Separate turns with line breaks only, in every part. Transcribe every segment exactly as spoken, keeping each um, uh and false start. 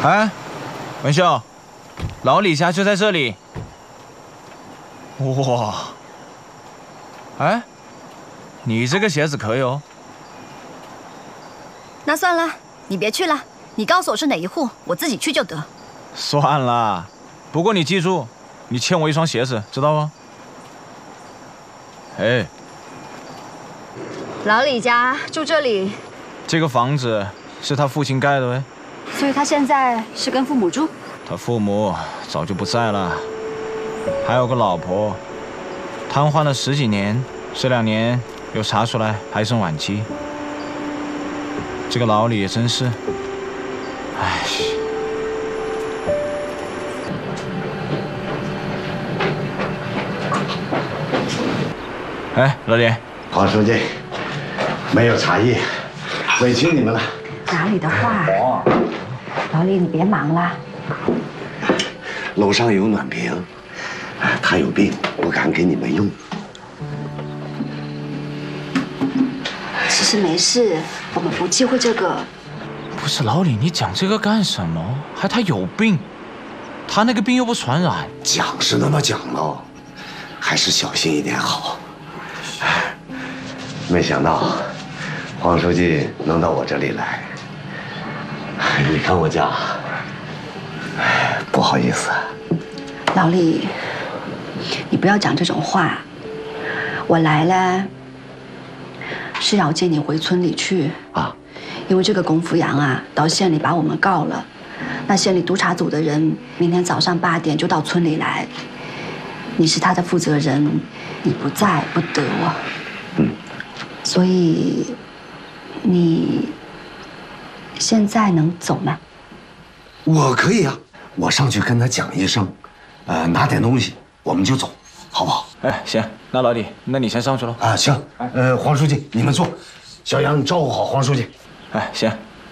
哎，文秀，老李家就在这里。哇！哎，你这个鞋子可以哦。
那算了，你别去了，你告诉我是哪一户，我自己去就得。
算了，不过你记住，你欠我一双鞋子，知道吗？哎，
老李家住这里，
这个房子是他父亲盖的喂。
所以他现在是跟父母住。
他父母早就不在了，还有个老婆，瘫痪了十几年，这两年又查出来癌症晚期。这个老李也真是，唉。哎，老李，
黄书记，没有茶叶，委屈你们了。
哪里的话？老李，你别忙了。
楼上有暖瓶，他有病，不敢给你们用。
其实没事，我们不忌讳这个。
不是老李，你讲这个干什么？还他有病，他那个病又不传染。
讲是那么讲喽，还是小心一点好。没想到黄书记能到我这里来，你看我家，不好意思。
老李，你不要讲这种话。我来了，是要接你回村里去
啊，
因为这个龚福阳啊，到县里把我们告了。那县里督察组的人明天早上八点就到村里来，你是他的负责人，你不在不得。
嗯，
所以你现在能走吗？
我可以啊，我上去跟他讲一声，呃，拿点东西，我们就走，好不好？
哎，行，那老李，那你先上去喽。
啊，行。呃，黄书记，你们坐。小杨，你照顾好黄书记。
哎，行。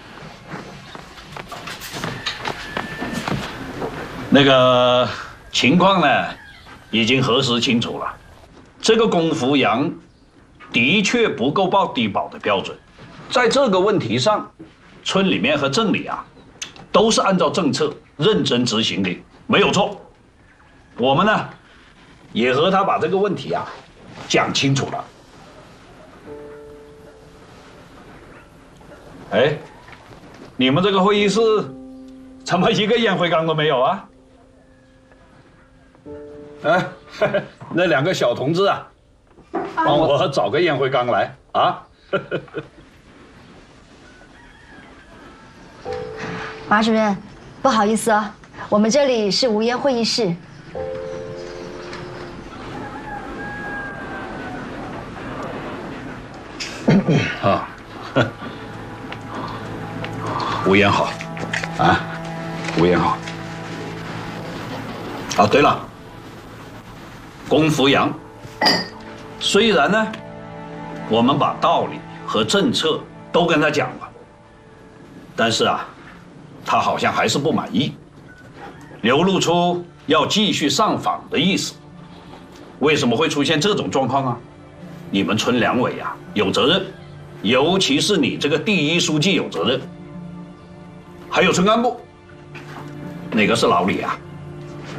那个情况呢，已经核实清楚了。这个龚福阳的确不够报低保的标准，在这个问题上，村里面和镇里啊，都是按照政策认真执行的，没有错。我们呢，也和他把这个问题啊讲清楚了。哎，你们这个会议室怎么一个烟灰缸都没有啊？哎，那两个小同志啊，帮我找个烟灰缸来啊！
马主任，不好意思啊，我们这里是无烟会议室。
啊，无烟好，啊，无烟好。啊，对了，龚福阳，虽然呢，我们把道理和政策都跟他讲了，但是啊，他好像还是不满意，流露出要继续上访的意思。为什么会出现这种状况啊？你们村两委啊有责任，尤其是你这个第一书记有责任，还有村干部，哪个是老李啊？